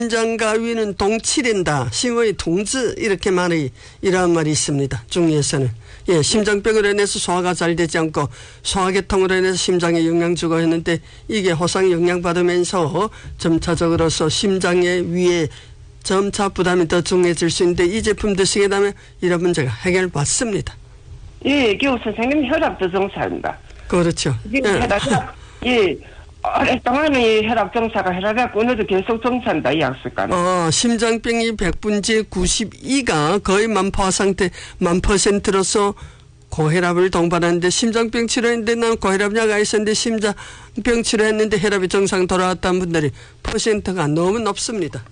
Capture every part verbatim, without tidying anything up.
심장가위는 동치된다. 싱의 동즈 이렇게 말이 이러한 말이 있습니다. 중의에서는. 예, 심장병으로 인해서 소화가 잘 되지 않고 소화계통으로 인해서 심장에 영향 주고 했는데 이게 호상 영향 받으면서 점차적으로서 심장의 위에 점차 부담이 더 중해질 수 있는데 이 제품 드시게 되면 이런 문제가 해결받습니다. 예, 교우 선생님 혈압도 정상입니다. 그렇죠. 예, 혈압, 예. 오랫동안 이 혈압 정사가 혈압이 오늘도 계속 정상다 이 약속가는. 어, 심장병이 백 분지에 구십이가 거의 만파 상태, 만 퍼센트로서 고혈압을 동반하는데 심장병 치료했는데 난 고혈압약 안 있었는데 심장병 치료했는데 혈압이 정상 돌아왔다는 분들이 퍼센트가 너무 높습니다.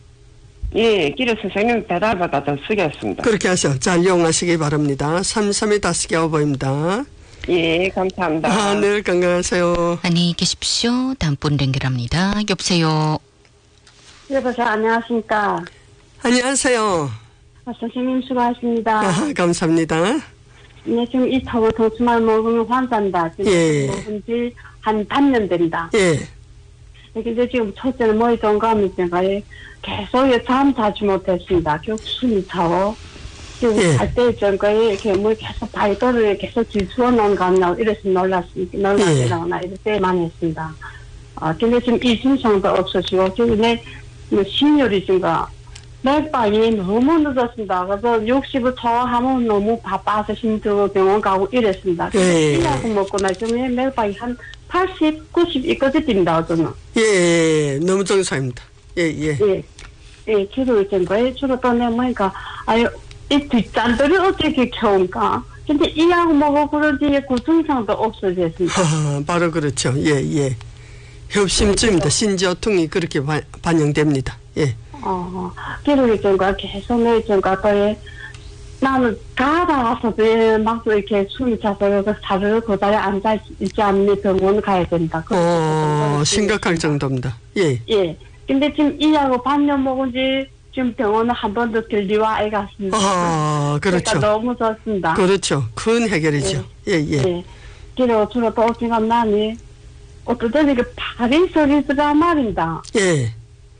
예, 기료 선생님 배달받아 더 쓰겠습니다. 그렇게 하셔. 잘 이용하시기 바랍니다. 삼삼이 다섯 개 오버입니다. 예, 감사합니다. 아, 늘 건강하세요. 안녕히 계십시오. 다음 분 연결합니다. 여보세요. 여보세요. 안녕하십니까. 안녕하세요. 아, 선생님 수고하십니다. 아, 감사합니다. 네, 지금 이 타고 도수말 먹으면 환자입니다. 지금 예. 먹은 지 한 반년 됩니다. 예. 근데 지금 첫째는 머리 동감이 때문에 계속 잠 자지 못했습니다. 계속 숨이 차고. 지금 예. 갈 때 전까지 이렇게 뭐 계속 발도를 계속 뒤집어 놓은 거 같나 이래서 놀랐습니다. 놀랐다거나 이럴 때만 했습니다. 아, 근데 지금 이중성도 없어지고 지금 내 뭐 심혈이 지금 맥박이 너무 늦었습니다. 그래서 육십을 초하면 너무 바빠서 힘들고 병원 가고 이랬습니다. 예. 이라고 먹고 나중에 맥박이 한 팔십, 구십 이까지 뜁니다. 저는. 예, 예, 너무 정상입니다. 예, 예. 예. 예, 기도 있던 거예요. 주로 또 내보니까 아유 이 뒷잔들이 어떻게 켜온가. 근데 이 약 먹어 그런지 구증상도 없어졌습니다. 아, 바로 그렇죠. 예, 예. 협심증입니다. 신저통이 그렇게 바, 반영됩니다. 예. 어, 기록이 전과 계속 내 전과 또에 나는 가다가서 막 이렇게 숨이 차서 사르르 그 자리에 앉아 있지 않는 병원 가야 된다. 어, 심각할 정도입니다. 예. 예. 근데 지금 이 약을 반년 먹은 지 지금 병원을 한 번도 들리와 안 갔습니다. 아, 그렇죠. 그러니까 너무 좋습니다. 그렇죠. 큰 해결이죠. 예, 예. 예. 그리고 주로 또 생각 나니 어떨 때는 이게 팔이 저리더라 말입니다. 예.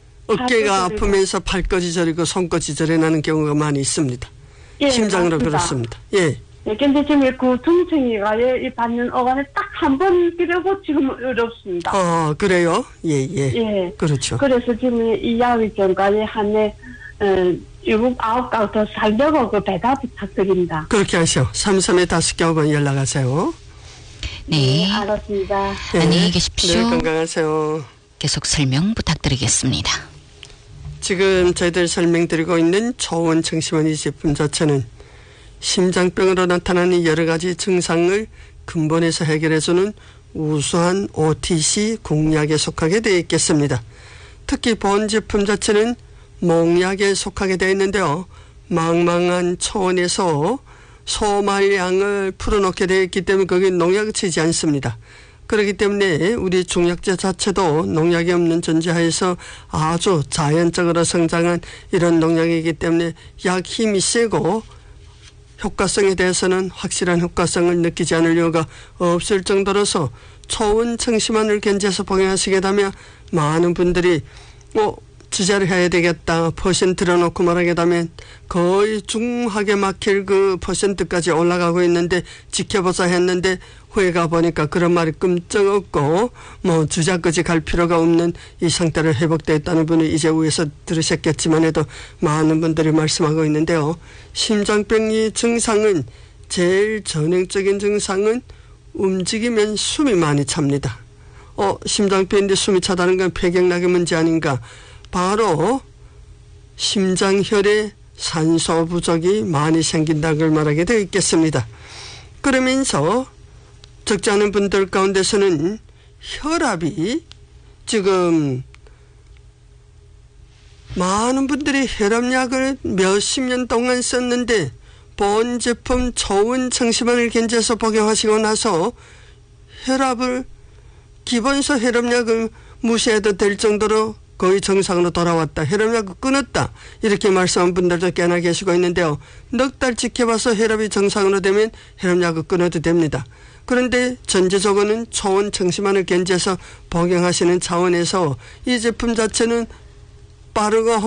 어깨가 팔 아프면서 팔까지 저리고 손까지 저리 나는 경우가 많이 있습니다. 예, 심장으로 맞습니다. 그렇습니다. 예. 예, 근데 지금 그 통증이가 이 받는 어간에 딱 한 번 끼려고 지금 어렵습니다. 아, 그래요? 예, 예. 예. 그렇죠. 그래서 지금 이 약이 전까지 한해 어, 일곱 아홉 가구 더 살려고 그 배달 부탁드립니다. 그렇게 하셔. 삼삼에 다섯 개 오번 연락하세요. 네. 네, 알았습니다. 예. 안녕히 계십시오. 늘 건강하세요. 계속 설명 부탁드리겠습니다. 지금 저희들 설명드리고 있는 초원청심원 이 제품 자체는 심장병으로 나타나는 여러 가지 증상을 근본에서 해결해주는 우수한 오티씨 공약에 속하게 되어 있겠습니다. 특히 본 제품 자체는 몽약에 속하게 되어 있는데요. 망망한 초원에서 소말량을 풀어놓게 되어 있기 때문에 거기에 농약을 치지 않습니다. 그렇기 때문에 우리 중약제 자체도 농약이 없는 전제하에서 아주 자연적으로 성장한 이런 농약이기 때문에 약 힘이 세고 효과성에 대해서는 확실한 효과성을 느끼지 않을 이유가 없을 정도로서 초원청심환을 견제해서 복용하시게 되면 많은 분들이 뭐 주자를 해야 되겠다 퍼센트를 놓고 말하게 되면 거의 중하게 막힐 그 퍼센트까지 올라가고 있는데 지켜보자 했는데 후회가 보니까 그런 말이 끔찍 없고 뭐 주자까지 갈 필요가 없는 이 상태를 회복되었다는 분이 이제 위에서 들으셨겠지만 해도 많은 분들이 말씀하고 있는데요. 심장병의 증상은 제일 전형적인 증상은 움직이면 숨이 많이 찹니다. 어, 심장병인데 숨이 차다는 건 폐경락의 문제 아닌가. 바로 심장혈에 산소 부족이 많이 생긴다는 걸 말하게 되어 있겠습니다. 그러면서 적지 않은 분들 가운데서는 혈압이 지금 많은 분들이 혈압약을 몇십 년 동안 썼는데 본 제품 초원청심환을 견제해서 복용하시고 나서 혈압을 기본서 혈압약을 무시해도 될 정도로 거의 정상으로 돌아왔다. 혈압약을 끊었다. 이렇게 말씀한 분들도 꽤나 계시고 있는데요. 넉 달 지켜봐서 혈압이 정상으로 되면 혈압약을 끊어도 됩니다. 그런데 전제적으로는 초원청심환을 견제해서 복용하시는 차원에서 이 제품 자체는 빠르고